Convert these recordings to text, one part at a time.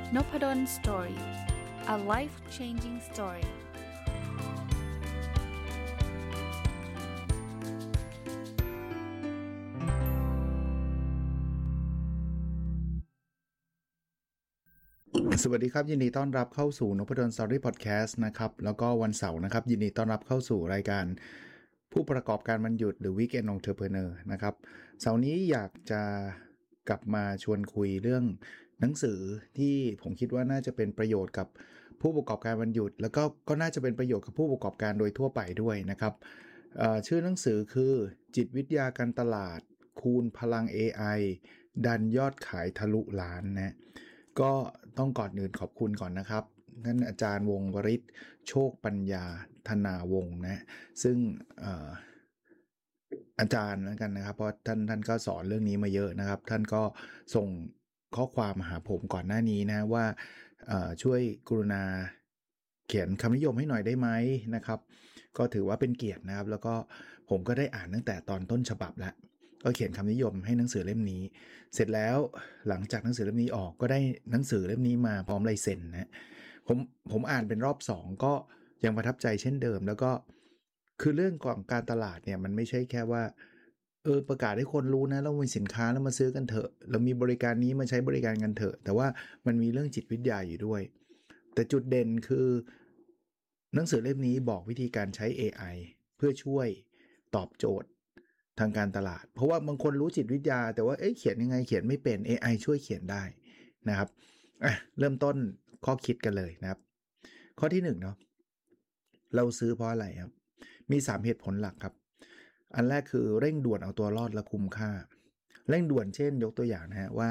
Nopadon Story. A life-changing story. สวัสดีครับยินดีต้อนรับเข้าสู่ Nopadon Story Podcast นะครับแล้วก็วันเสาร์นะครับยินดีต้อนรับเข้าสู่รายการผู้ประกอบการวันหยุดหรือ Weekend Entrepreneur นะครับเสาร์นี้อยากจะกลับมาชวนคุยเรื่องหนังสือที่ผมคิดว่าน่าจะเป็นประโยชน์กับผู้ประกอบการวันหยุดแล้วก็น่าจะเป็นประโยชน์กับผู้ประกอบการโดยทั่วไปด้วยนะครับชื่อหนังสือคือจิตวิทยาการตลาดคูณพลัง AI ดันยอดขายทะลุล้านนะก็ต้องก่อนอื่นขอบคุณก่อนนะครับท่านอาจารย์วงศ์วริศโชคปัญญาธนาวงศ์นะซึ่งอาจารย์แล้วกันนะครับเพราะท่านก็สอนเรื่องนี้มาเยอะนะครับท่านก็ส่งข้อความมาหาผมก่อนหน้านี้นะว่าช่วยกรุณาเขียนคำนิยมให้หน่อยได้ไหมนะครับก็ถือว่าเป็นเกียรตินะครับแล้วก็ผมก็ได้อ่านตั้งแต่ตอนต้นฉบับแล้วก็เขียนคำนิยมให้หนังสือเล่มนี้เสร็จแล้วหลังจากหนังสือเล่มนี้ออกก็ได้หนังสือเล่มนี้มาพร้อมลายเซ็นนะผมอ่านเป็นรอบ2ก็ยังประทับใจเช่นเดิมแล้วก็คือเรื่องของการตลาดเนี่ยมันไม่ใช่แค่ว่าประกาศให้คนรู้นะแล้วมีสินค้าแล้วมาซื้อกันเถอะเรามีบริการนี้มาใช้บริการกันเถอะแต่ว่ามันมีเรื่องจิตวิทยาอยู่ด้วยแต่จุดเด่นคือหนังสือเล่มนี้บอกวิธีการใช้ AI เพื่อช่วยตอบโจทย์ทางการตลาดเพราะว่าบางคนรู้จิตวิทยาแต่ว่าเขียนยังไงเขียนไม่เป็น AI ช่วยเขียนได้นะครับเริ่มต้นข้อคิดกันเลยนะครับข้อที่1เนาะเราซื้อเพราะอะไรครับมี3เหตุผลหลักครับอันแรกคือเร่งด่วนเอาตัวรอดและคุ้มค่าเร่งด่วนเช่นยกตัวอย่างนะฮะว่า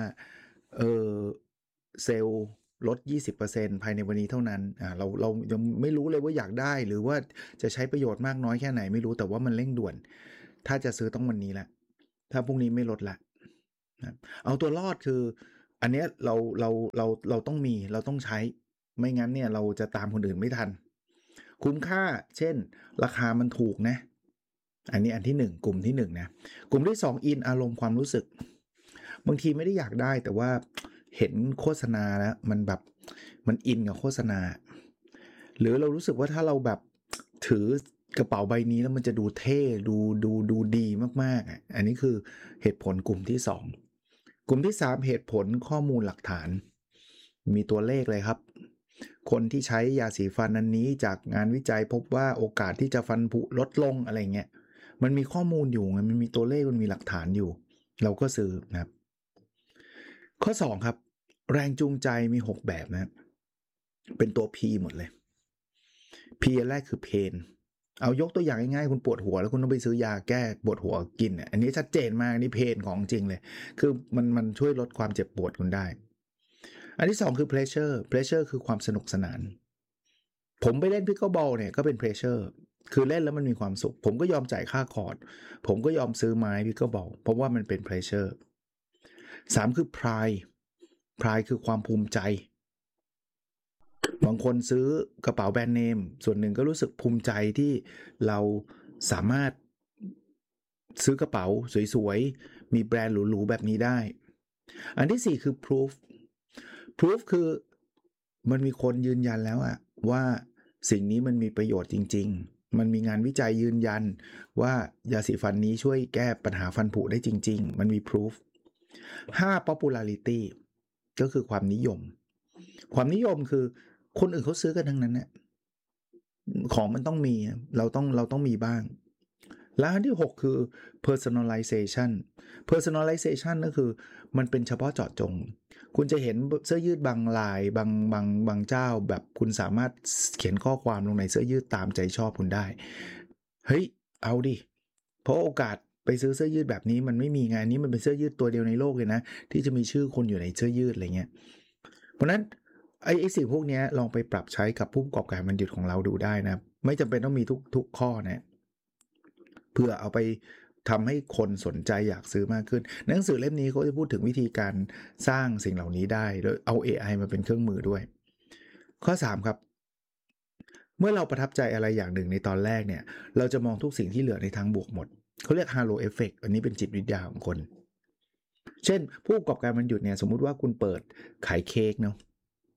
เซลล์ลด 20% ภายในวันนี้เท่านั้นเรายังไม่รู้เลยว่าอยากได้หรือว่าจะใช้ประโยชน์มากน้อยแค่ไหนไม่รู้แต่ว่ามันเร่งด่วนถ้าจะซื้อต้องวันนี้แหละถ้าพรุ่งนี้ไม่ลดละเอาตัวรอดคืออันเนี้ยเราต้องมีเราต้องใช้ไม่งั้นเนี่ยเราจะตามคนอื่นไม่ทันคุ้มค่าเช่นราคามันถูกนะอันนี้อันที่1กลุ่มที่1นะกลุ่มที่2อินอารมณ์ความรู้สึกบางทีไม่ได้อยากได้แต่ว่าเห็นโฆษณาแล้วมันแบบมันอินกับโฆษณาหรือเรารู้สึกว่าถ้าเราแบบถือกระเป๋าใบนี้แล้วมันจะดูเท่ดูดีมากๆอันนี้คือเหตุผลกลุ่มที่2กลุ่มที่3เหตุผลข้อมูลหลักฐานมีตัวเลขเลยครับคนที่ใช้ยาสีฟันอันนี้จากงานวิจัยพบว่าโอกาสที่จะฟันผุลดลงอะไรเงี้ยมันมีข้อมูลอยู่มันมีตัวเลขมันมีหลักฐานอยู่เราก็ซื้อนะครับข้อ2ครับแรงจูงใจมี6แบบนะครับเป็นตัว P หมดเลย P อันแรกคือ pain เอายกตัวอย่างง่ายๆคุณปวดหัวแล้วคุณต้องไปซื้อยาแก้ปวดหัวกินอันนี้ชัดเจนมากนี่เพนของจริงเลยคือมันช่วยลดความเจ็บปวดคุณได้อันที่2คือ pleasure คือความสนุกสนานผมไปเล่นพิกเกิลบอลเนี่ยก็เป็น pleasure คือเล่นแล้วมันมีความสุขผมก็ยอมจ่ายค่าคอร์ตผมก็ยอมซื้อไม้พิกเกิลบอลเพราะว่ามันเป็น pleasure 3คือ pride คือความภูมิใจบางคนซื้อกระเป๋าแบรนด์เนมส่วนหนึ่งก็รู้สึกภูมิใจที่เราสามารถซื้อกระเป๋าสวยๆมีแบรนด์หรูๆแบบนี้ได้อันที่4คือ proof คือมันมีคนยืนยันแล้วว่าสิ่งนี้มันมีประโยชน์จริงๆมันมีงานวิจัยยืนยันว่ายาสีฟันนี้ช่วยแก้ปัญหาฟันผุได้จริงๆมันมี proof 5 popularity ก็คือความนิยมคือคนอื่นเขาซื้อกันทั้งนั้นเนี่ยของมันต้องมีเราต้องมีบ้างแล้วอันที่6คือ personalization ก็คือมันเป็นเฉพาะเจาะจงคุณจะเห็นเสื้อยืดบางลายบางเจ้าแบบคุณสามารถเขียนข้อความลงในเสื้อยืดตามใจชอบคุณได้เฮ้ยเอาดิเพราะโอกาสไปซื้อเสื้อยืดแบบนี้มันไม่มีไงนี้มันเป็นเสื้อยืดตัวเดียวในโลกเลยนะที่จะมีชื่อคุณอยู่ในเสื้อยืดอะไรเงี้ยเพราะนั้นไอ้สิ่งพวกนี้ลองไปปรับใช้กับผู้ประกอบการวันหยุดของเราดูได้นะไม่จำเป็นต้องมีทุกข้อนะเพื่อเอาไปทำให้คนสนใจอยากซื้อมากขึ้นหนังสือเล่มนี้เขาจะพูดถึงวิธีการสร้างสิ่งเหล่านี้ได้โดยเอา AI มาเป็นเครื่องมือด้วยข้อ3ครับเมื่อเราประทับใจอะไรอย่างหนึ่งในตอนแรกเนี่ยเราจะมองทุกสิ่งที่เหลือในทางบวกหมดเขาเรียก Halo Effect อันนี้เป็นจิตวิทยาของคนเช่นผู้ประกอบการวันหยุดเนี่ยสมมุติว่าคุณเปิดขายเค้กเนาะ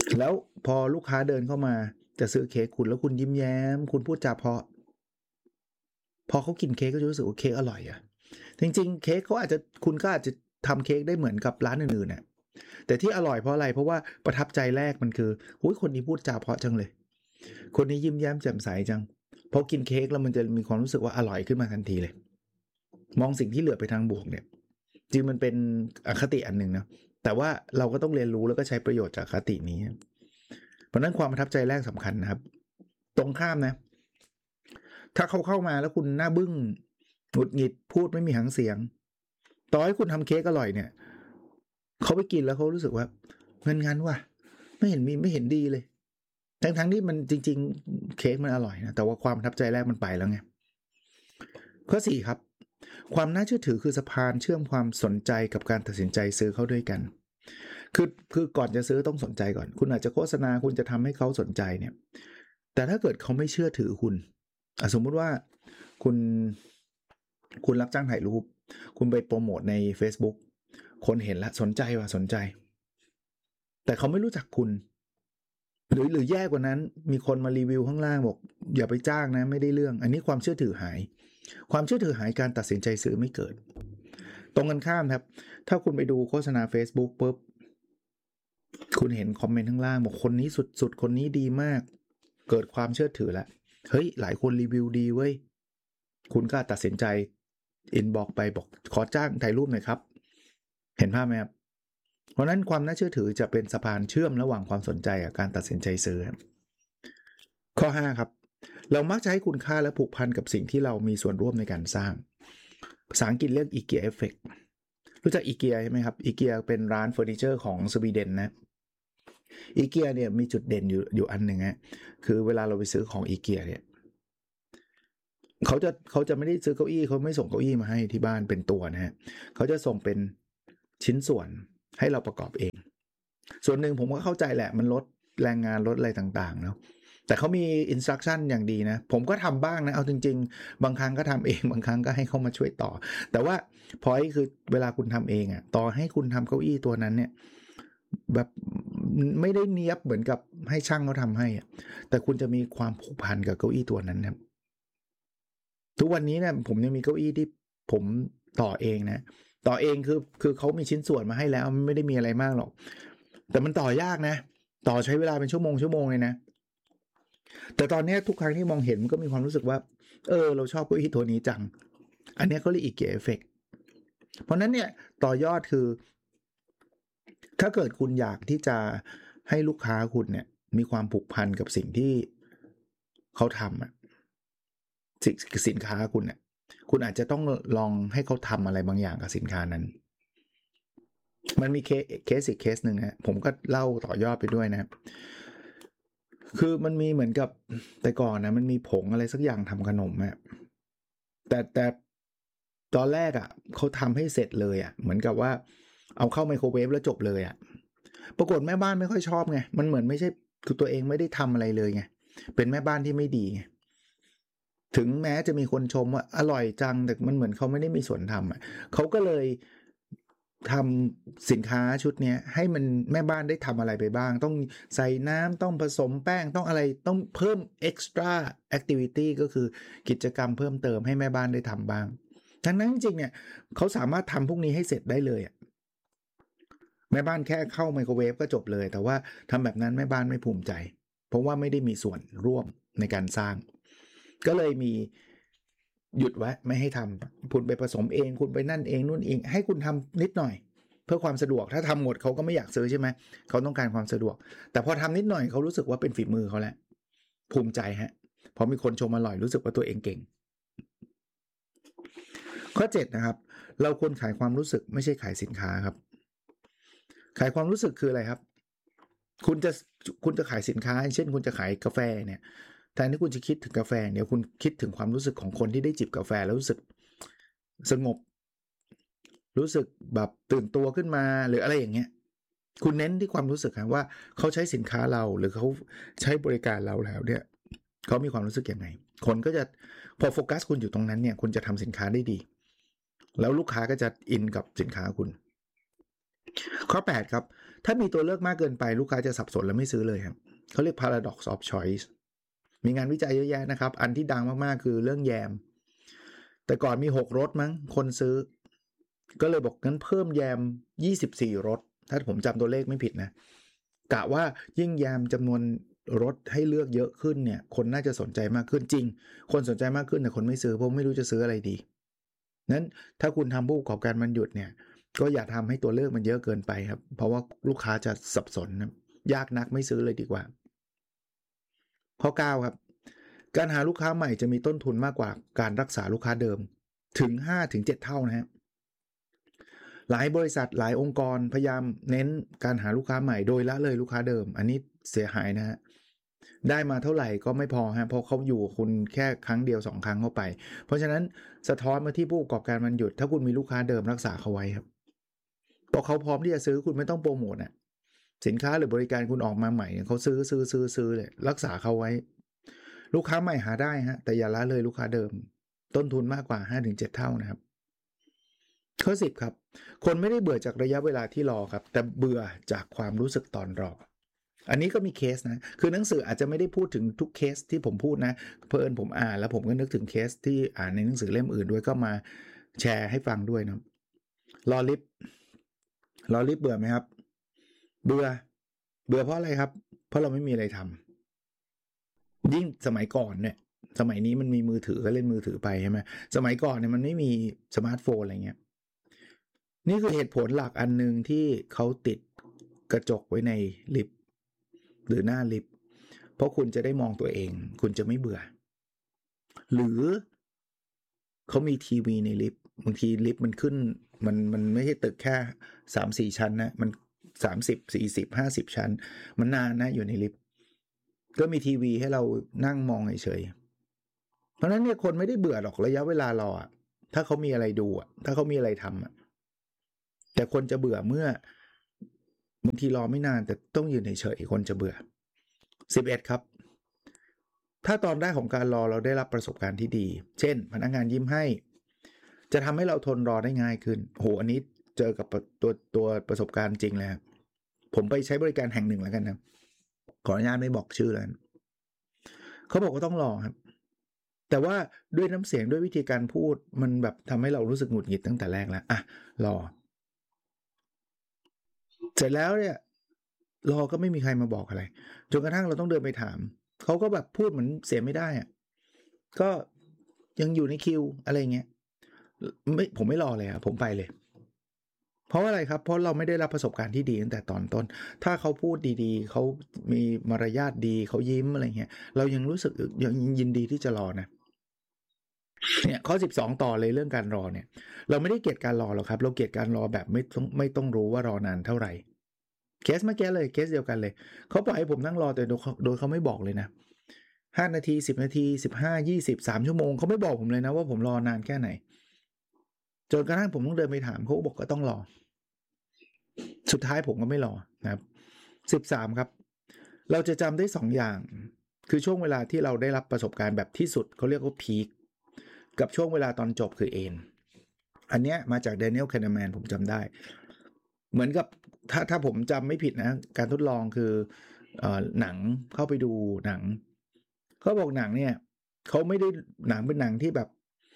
แล้วพอลูกค้าเดินเข้ามาจะซื้อเค้กคุณแล้วคุณยิ้มแย้มคุณพูดจาเพราะพอเขากินเค้กก็จะรู้สึกว่าเค้กอร่อยอะจริงๆเค้กเขาอาจจะคุณก็อาจจะทำเค้กได้เหมือนกับร้านอื่นๆน่ะแต่ที่อร่อยเพราะอะไรเพราะว่าประทับใจแรกมันคืออุ๊ยคนนี้พูดจาเพราะจังเลยคนนี้ยิ้มแย้มแจ่มใสจังพอกินเค้กแล้วมันจะมีความรู้สึกว่าอร่อยขึ้นมาทันทีเลยมองสิ่งที่เหลือไปทางบวกเนี่ยจริงมันเป็นอคติอันหนึ่งนะแต่ว่าเราก็ต้องเรียนรู้แล้วก็ใช้ประโยชน์จากอคตินี้เพราะนั้นความประทับใจแรกสำคัญนะครับตรงข้ามนะถ้าเขาเข้ามาแล้วคุณหน้าบึ้งหงุดหงิดพูดไม่มีหางเสียงต่อให้คุณทำเค้กอร่อยเนี่ยเขาไปกินแล้วเขารู้สึกว่างั้นว่ะไม่เห็นดีเลยทั้งที่มันจริงๆเค้กมันอร่อยนะแต่ว่าความประทับใจแรกมันไปแล้วไงข้อ4ครับความน่าเชื่อถือคือสะพานเชื่อมความสนใจกับการตัดสินใจซื้อเข้าด้วยกันคือก่อนจะซื้อต้องสนใจก่อนคุณอาจจะโฆษณาคุณจะทำให้เขาสนใจเนี่ยแต่ถ้าเกิดเขาไม่เชื่อถือคุณสมมุติว่าคุณรับจ้างถ่ายรูปคุณไปโปรโมทใน Facebook คนเห็นแล้วสนใจแต่เขาไม่รู้จักคุณหรือแย่กว่านั้นมีคนมารีวิวข้างล่างบอกอย่าไปจ้างนะไม่ได้เรื่องอันนี้ความเชื่อถือหายความเชื่อถือหายการตัดสินใจซื้อไม่เกิดตรงกันข้ามครับถ้าคุณไปดูโฆษณา Facebook ปุ๊บคุณเห็นคอมเมนต์ข้างล่างบอกคนนี้สุดคนนี้ดีมากเกิดความเชื่อถือแล้วเฮ้ยหลายคนรีวิวดีเว้ยคุณก็ตัดสินใจอินบอกไปบอกขอจ้างถ่ายรูปหน่อยครับเห็นภาพไหมครับเพราะนั้นความน่าเชื่อถือจะเป็นสะพานเชื่อมระหว่างความสนใจกับการตัดสินใจซื้อข้อ5ครับเรามักจะให้คุณค่าและผูกพันกับสิ่งที่เรามีส่วนร่วมในการสร้างภาษาอังกฤษเรียก IKEA Effect รู้จัก IKEA ใช่ไหมครับ IKEA เป็นร้านเฟอร์นิเจอร์ของสวีเดนนะ IKEA เนี่ยมีจุดเด่นอยู่อันหนึ่งฮะคือเวลาเราไปซื้อของ IKEA เนี่ยเขาจะไม่ได้ซื้อเก้าอี้เขาไม่ส่งเก้าอี้มาให้ที่บ้านเป็นตัวนะฮะเขาจะส่งเป็นชิ้นส่วนให้เราประกอบเองส่วนหนึ่งผมก็เข้าใจแหละมันลดแรงงานลดอะไรต่างๆเนาะแต่เขามีอินสตรัคชั่นอย่างดีนะผมก็ทำบ้างนะเอาจริงๆบางครั้งก็ทำเองบางครั้งก็ให้เขามาช่วยต่อแต่ว่าพอยคือเวลาคุณทำเองอ่ะต่อให้คุณทำเก้าอี้ตัวนั้นเนี่ยแบบไม่ได้เนียบเหมือนกับให้ช่างเขาทำให้แต่คุณจะมีความผูกพันกับเก้าอี้ตัวนั้นครับทุกวันนี้เนี่ยผมยังมีเก้าอี้ที่ผมต่อเองนะต่อเองคือเขามีชิ้นส่วนมาให้แล้วไม่ได้มีอะไรมากหรอกแต่มันต่อยากนะต่อใช้เวลาเป็นชั่วโมงเลยนะแต่ตอนนี้ทุกครั้งที่มองเห็นมันก็มีความรู้สึกว่าเราชอบเก้าอี้ตัวนี้จังอันนี้เขาเรียก IKEA Effect เพราะนั้นเนี่ยต่อยอดคือถ้าเกิดคุณอยากที่จะให้ลูกค้าคุณเนี่ยมีความผูกพันกับสิ่งที่เขาทำสินค้าคุณเนี่ยคุณอาจจะต้องลองให้เขาทำอะไรบางอย่างกับสินค้านั้นมันมีเคสอีกเคสหนึ่งนะผมก็เล่าต่อยอดไปด้วยนะคือมันมีเหมือนกับแต่ก่อนนะมันมีผงอะไรสักอย่างทำขนมอะแต่ตอนแรกอะเขาทำให้เสร็จเลยอะเหมือนกับว่าเอาเข้าไมโครเวฟแล้วจบเลยอะปรากฏแม่บ้านไม่ค่อยชอบไงมันเหมือนไม่ใช่คือตัวเองไม่ได้ทำอะไรเลยไงเป็นแม่บ้านที่ไม่ดีไงถึงแม้จะมีคนชมว่าอร่อยจังแต่มันเหมือนเขาไม่ได้มีส่วนทำอะเขาก็เลยทำสินค้าชุดนี้ให้มันแม่บ้านได้ทำอะไรไปบ้างต้องใส่น้ำต้องผสมแป้งต้องอะไรต้องเพิ่ม extra activity ก็คือกิจกรรมเพิ่มเติมให้แม่บ้านได้ทำบ้างทั้งนั้นจริงๆเนี่ยเขาสามารถทำพวกนี้ให้เสร็จได้เลยแม่บ้านแค่เข้าไมโครเวฟก็จบเลยแต่ว่าทำแบบนั้นแม่บ้านไม่ภูมิใจเพราะว่าไม่ได้มีส่วนร่วมในการสร้างก็เลยมีหยุดไว้ไม่ให้ทำคุณไปผสมเองคุณไปนั่นเองนู่นเองให้คุณทำนิดหน่อยเพื่อความสะดวกถ้าทำหมดเขาก็ไม่อยากซื้อใช่ไหมเขาต้องการความสะดวกแต่พอทำนิดหน่อยเขารู้สึกว่าเป็นฝีมือเขาแล้วภูมิใจฮะพอมีคนชมอร่อยรู้สึกว่าตัวเองเก่งข้อ7นะครับเราควรขายความรู้สึกไม่ใช่ขายสินค้าครับขายความรู้สึกคืออะไรครับคุณจะขายสินค้าเช่นคุณจะขายกาแฟเนี่ยแทนที่คุณจะคิดถึงกาแฟเนี่ยคุณคิดถึงความรู้สึกของคนที่ได้จิบกาแฟแล้วรู้สึกสงบรู้สึกแบบตื่นตัวขึ้นมาหรืออะไรอย่างเงี้ยคุณเน้นที่ความรู้สึกครับว่าเขาใช้สินค้าเราหรือเขาใช้บริการเราแล้วเนี่ยเขามีความรู้สึกยังไงคนก็จะพอโฟกัสคุณอยู่ตรงนั้นเนี่ยคุณจะทำสินค้าได้ดีแล้วลูกค้าก็จะอินกับสินค้าคุณข้อ8ครับถ้ามีตัวเลือกมากเกินไปลูกค้าจะสับสนและไม่ซื้อเลยครับเขาเรียก paradox of choice มีงานวิจัยเยอะแยะนะครับอันที่ดังมากๆคือเรื่องแยมแต่ก่อนมี6รสมั้งคนซื้อก็เลยบอกงั้นเพิ่มแยม24รสถ้าผมจำตัวเลขไม่ผิดนะกะว่ายิ่งแยมจำนวนรสให้เลือกเยอะขึ้นเนี่ยคนน่าจะสนใจมากขึ้นจริงคนสนใจมากขึ้นแต่คนไม่ซื้อเพราะไม่รู้จะซื้ออะไรดีนั้นถ้าคุณทำผู้ประกอบการวันหยุดเนี่ยก็อย่าทำให้ตัวเลือกมันเยอะเกินไปครับเพราะว่าลูกค้าจะสับสนนะยากนักไม่ซื้อเลยดีกว่าข้อ9ครับการหาลูกค้าใหม่จะมีต้นทุนมากกว่าการรักษาลูกค้าเดิมถึง 5-7 เท่านะฮะหลายบริษัทหลายองค์กรพยายามเน้นการหาลูกค้าใหม่โดยละเลยลูกค้าเดิมอันนี้เสียหายนะฮะได้มาเท่าไหร่ก็ไม่พอฮะเพราะเขาอยู่คุณแค่ครั้งเดียว2ครั้งเข้าไปเพราะฉะนั้นสะท้อนมาที่ผู้ประกอบการวันหยุดถ้าคุณมีลูกค้าเดิมรักษาเขาไว้ครับเพราะเขาพร้อมที่จะซื้อคุณไม่ต้องโปรโมทน่ะสินค้าหรือบริการคุณออกมาใหม่เขาซื้อเลยรักษาเขาไว้ลูกค้าใหม่หาได้ฮะแต่อย่าละเลยลูกค้าเดิมต้นทุนมากกว่า 5-7 เท่านะครับข้อ10ครับคนไม่ได้เบื่อจากระยะเวลาที่รอครับแต่เบื่อจากความรู้สึกตอนรออันนี้ก็มีเคสนะคือหนังสืออาจจะไม่ได้พูดถึงทุกเคสที่ผมพูดนะเพิ่นผมอ่านแล้วผมก็นึกถึงเคสที่อ่านในหนังสือเล่มอื่นด้วยก็มาแชร์ให้ฟังด้วยนะรอลิฟต์เบื่อไหมครับเบื่อเพราะอะไรครับเพราะเราไม่มีอะไรทำยิ่งสมัยก่อนเนี่ยสมัยนี้มันมีมือถือก็เล่นมือถือไปใช่ไหมสมัยก่อนเนี่ยมันไม่มีสมาร์ทโฟนอะไรเงี้ยนี่คือเหตุผลหลักอันนึงที่เขาติดกระจกไว้ในลิฟต์หรือหน้าลิฟต์เพราะคุณจะได้มองตัวเองคุณจะไม่เบื่อหรือเขามีทีวีในลิฟต์บางทีลิฟต์มันขึ้นมันไม่ใช่ตึกแค่ 3-4 ชั้นนะมัน30 40 50ชั้นมันนานนะอยู่ในลิฟต์ก็มีทีวีให้เรานั่งมองเฉยๆเพราะนั้นเนี่ยคนไม่ได้เบื่อหรอกระยะเวลารอถ้าเขามีอะไรดูถ้าเขามีอะไรทำแต่คนจะเบื่อเมื่อบางทีรอไม่นานแต่ต้องยืนเฉยๆคนจะเบื่อ11ครับถ้าตอนแรกของการรอเราได้รับประสบการณ์ที่ดีเช่นพนักงานยิ้มให้จะทำให้เราทนรอได้ง่ายขึ้นโหอันนี้เจอกับตัวประสบการณ์จริงเลยผมไปใช้บริการแห่งหนึ่งแล้วกันนะขออนุญาตไม่บอกชื่อแล้วเขาบอกว่าต้องรอครับแต่ว่าด้วยน้ำเสียงด้วยวิธีการพูดมันแบบทำให้เรารู้สึกหงุดหงิดตั้งแต่แรกแล้วรอเสร็จแล้วเนี่ยรอก็ไม่มีใครมาบอกอะไรจนกระทั่งเราต้องเดินไปถามเขาก็แบบพูดเหมือนเสียไม่ได้ก็ยังอยู่ในคิวอะไรเงี้ยผมไม่รอเลยผมไปเลยเพราะอะไรครับเพราะเราไม่ได้รับประสบการณ์ที่ดีตั้งแต่ตอนต้นถ้าเขาพูดดีๆเขามีมารยาทดีเขายิ้มอะไรเงี้ยเรายังรู้สึกยังยินดีที่จะรอนะเนี่ยข้อ12ต่อเลยเรื่องการรอเนี่ยเราไม่ได้เกลียดการรอหรอกครับเราเกลียดการรอแบบไม่ต้องรู้ว่ารอนานเท่าไหร่เคสเมื่อกี้เลยเคสเดียวกันเลยเขาปล่อยให้ผมนั่งรอแต่โดยเขาไม่บอกเลยนะ5นาที10นาที15 20 3ชั่วโมงเขาไม่บอกผมเลยนะว่าผมรอนานแค่ไหนจนกระทั่งผมต้องเดินไปถามเขาบอกก็ต้องรอสุดท้ายผมก็ไม่รอนะครับ13ครับเราจะจำได้2อย่างคือช่วงเวลาที่เราได้รับประสบการณ์แบบที่สุดเขาเรียกว่าพีคกับช่วงเวลาตอนจบคือเอนอันเนี้ยมาจาก Daniel Kahneman ผมจำได้เหมือนกับถ้าผมจำไม่ผิดนะการทดลองคือหนังเข้าไปดูหนังเขาบอกหนังเนี่ยเขาไม่ได้หนังเป็นหนังที่แบบ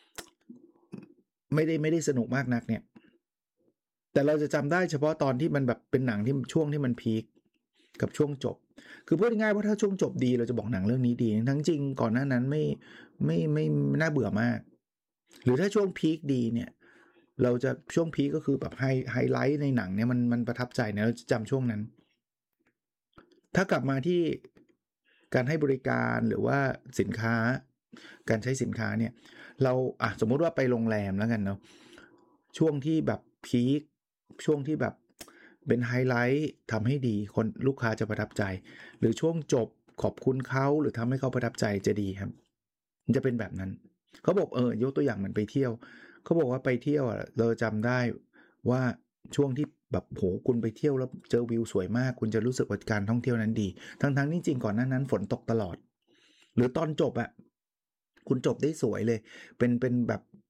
ไม่ได้สนุกมากนักเนี่ยแต่เราจะจำได้เฉพาะตอนที่มันแบบเป็นหนังที่ช่วงที่มันพีคกับช่วงจบคือพูดง่ายๆว่าถ้าช่วงจบดีเราจะบอกหนังเรื่องนี้ดีทั้งจริงก่อนหน้านั้นไม่น่าเบื่อมากหรือถ้าช่วงพีคดีเนี่ยเราจะช่วงพีคก็คือแบบไฮไลท์ในหนังเนี่ยมันประทับใจเนี่ยเราจะจำช่วงนั้นถ้ากลับมาที่การให้บริการหรือว่าสินค้าการใช้สินค้าเนี่ยเราสมมติว่าไปโรงแรมแล้วกันเนาะช่วงที่แบบพีคช่วงที่แบบเป็นไฮไลท์ทำให้ดีคนลูกค้าจะประทับใจหรือช่วงจบขอบคุณเขาหรือทำให้เขาประทับใจจะดีครับมันจะเป็นแบบนั้นเขาบอกยกตัวอย่างเหมือนไปเที่ยวเขาบอกว่าไปเที่ยวเราจำได้ว่าช่วงที่แบบโหคุณไปเที่ยวแล้วเจอวิวสวยมากคุณจะรู้สึกว่าการท่องเที่ยวนั้นดีทั้งนี้จริงก่อนหน้านั้นฝนตกตลอดหรือตอนจบคุณจบได้สวยเลยเป็นแบบ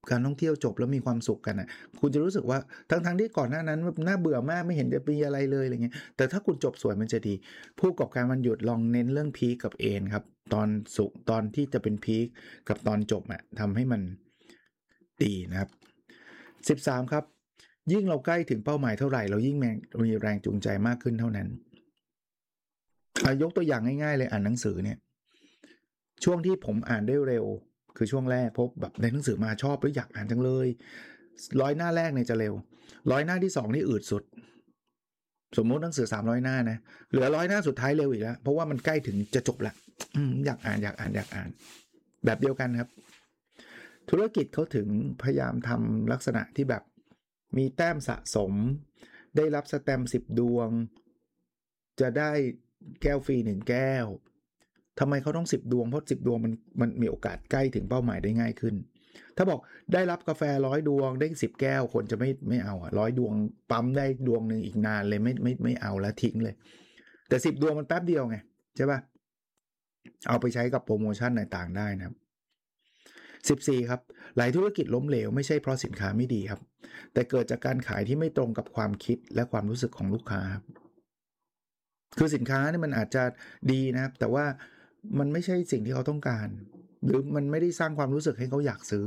การท่องเที่ยวจบแล้วมีความสุขกันคุณจะรู้สึกว่าทั้งที่ก่อนหน้านั้นน่าเบื่อมากไม่เห็นจะมีอะไรเลยอะไรเงี้ยแต่ถ้าคุณจบสวยมันจะดีผู้ประกอบการวันหยุดลองเน้นเรื่องพีคกับเอนครับตอนที่จะเป็นพีคกับตอนจบทำให้มันดีนะครับ13ครับยิ่งเราใกล้ถึงเป้าหมายเท่าไหร่เรายิ่งมีแรงจูงใจมากขึ้นเท่านั้นยกตัวอย่างง่ายๆเลยอ่านหนังสือเนี่ยช่วงที่ผมอ่านได้เร็วคือช่วงแรกพบแบบในหนังสือมาชอบแล้วอยากอ่านจังเลย100หน้าแรกเนี่ยจะเร็ว100หน้าที่2นี่อืดสุดสมมติหนังสือ300หน้านะเหลือ100หน้าสุดท้ายเร็วอีกแล้วเพราะว่ามันใกล้ถึงจะจบละอยากอ่านแบบเดียวกันครับธุรกิจเขาถึงพยายามทำลักษณะที่แบบมีแต้มสะสมได้รับสแตมป์10ดวงจะได้แก้วฟรี1แก้วทำไมเขาต้อง10ดวงเพราะ10ดวงมันมีโอกาสใกล้ถึงเป้าหมายได้ง่ายขึ้นถ้าบอกได้รับกาแฟ100ดวงได้10แก้วคนจะไม่เอา100ดวงปั๊มได้ดวงนึงอีกนานเลยไม่เอาแล้วทิ้งเลยแต่10ดวงมันแป๊บเดียวไงใช่ป่ะเอาไปใช้กับโปรโมชั่นต่างๆได้นะครับ14ครับหลายธุรกิจล้มเหลวไม่ใช่เพราะสินค้าไม่ดีครับแต่เกิดจากการขายที่ไม่ตรงกับความคิดและความรู้สึกของลูกค้าคือสินค้าเนี่ยมันอาจจะดีนะครับแต่ว่ามันไม่ใช่สิ่งที่เขาต้องการหรือมันไม่ได้สร้างความรู้สึกให้เขาอยากซื้อ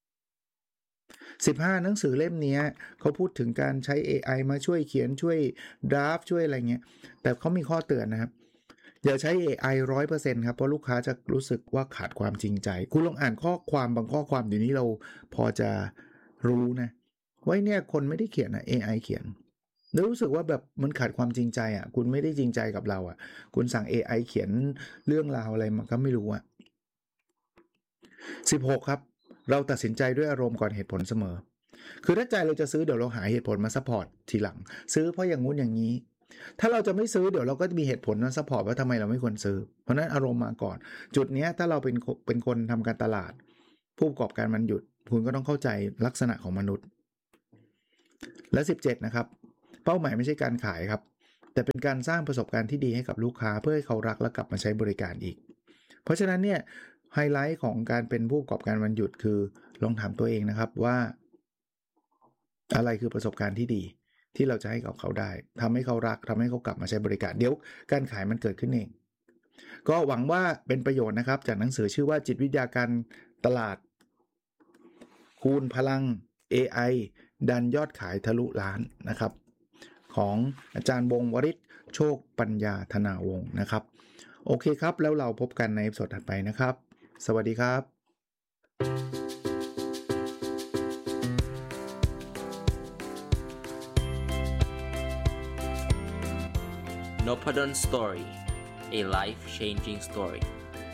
15หนังสือเล่มนี้เขาพูดถึงการใช้ AI มาช่วยเขียนช่วยดราฟช่วยอะไรเงี้ยแต่เขามีข้อเตือนนะครับอย่าใช้ AI 100% ครับเพราะลูกค้าจะรู้สึกว่าขาดความจริงใจคุณลองอ่านข้อความบางข้อความเดี๋ยวนี้เราพอจะรู้นะว่าเนี่ยคนไม่ได้เขียนAI เขียนแล้วรู้สึกว่าแบบมันขาดความจริงใจคุณไม่ได้จริงใจกับเราคุณสั่ง AI เขียนเรื่องราวอะไรมันก็ไม่รู้16ครับเราตัดสินใจด้วยอารมณ์ก่อนเหตุผลเสมอคือถ้าใจเราจะซื้อเดี๋ยวเราหาเหตุผลมาซัพพอร์ตทีหลังซื้อเพราะอย่างงู้นอย่างนี้ถ้าเราจะไม่ซื้อเดี๋ยวเราก็จะมีเหตุผลมาซัพพอร์ตว่าทำไมเราไม่ควรซื้อเพราะนั้นอารมณ์มาก่อนจุดนี้ถ้าเราเป็นคนทำการตลาดผู้ประกอบการวันหยุดคุณก็ต้องเข้าใจลักษณะของมนุษย์และ17นะครับเป้าหมายไม่ใช่การขายครับแต่เป็นการสร้างประสบการณ์ที่ดีให้กับลูกค้าเพื่อให้เขารักและกลับมาใช้บริการอีกเพราะฉะนั้นเนี่ยไฮไลท์ของการเป็นผู้ประกอบการวันหยุดคือลองถามตัวเองนะครับว่าอะไรคือประสบการณ์ที่ดีที่เราจะให้กับเขาได้ทำให้เขารักทำให้เขากลับมาใช้บริการเดี๋ยวการขายมันเกิดขึ้นเองก็หวังว่าเป็นประโยชน์นะครับจากหนังสือชื่อว่าจิตวิทยาการตลาดคูณพลัง AI ดันยอดขายทะลุล้านนะครับของอาจารย์วงศ์วริศโชคปัญญาธนาวงศ์นะครับโอเคครับแล้วเราพบกันในสดถัดไปนะครับสวัสดีครับ Nopadon Story, a life-changing story.